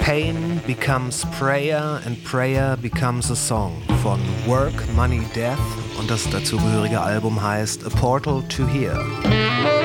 Pain Becomes Prayer and Prayer Becomes a Song von Work, Money, Death und das dazugehörige Album heißt A Portal to Here.